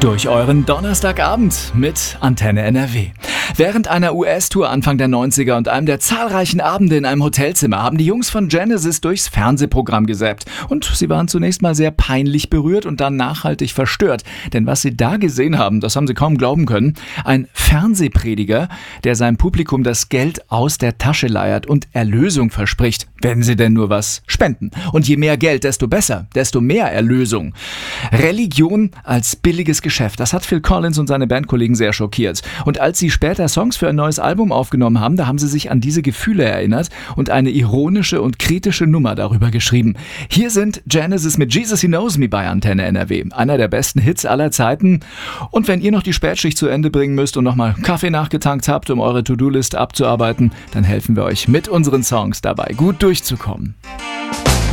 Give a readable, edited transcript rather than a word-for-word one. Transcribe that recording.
durch euren Donnerstagabend mit Antenne NRW. Während einer US-Tour Anfang der 90er und einem der zahlreichen Abende in einem Hotelzimmer haben die Jungs von Genesis durchs Fernsehprogramm gesäppt. Und sie waren zunächst mal sehr peinlich berührt und dann nachhaltig verstört. Denn was sie da gesehen haben, das haben sie kaum glauben können. Ein Fernsehprediger, der seinem Publikum das Geld aus der Tasche leiert und Erlösung verspricht. Wenn sie denn nur was spenden. Und je mehr Geld, desto besser, desto mehr Erlösung. Religion als billiges Geschäft, das hat Phil Collins und seine Bandkollegen sehr schockiert. Und als sie später Songs für ein neues Album aufgenommen haben, da haben sie sich an diese Gefühle erinnert und eine ironische und kritische Nummer darüber geschrieben. Hier sind Genesis mit Jesus He Knows Me bei Antenne NRW. Einer der besten Hits aller Zeiten. Und wenn ihr noch die Spätschicht zu Ende bringen müsst und nochmal Kaffee nachgetankt habt, um eure To-Do-List abzuarbeiten, dann helfen wir euch mit unseren Songs dabei, gut durchzukommen.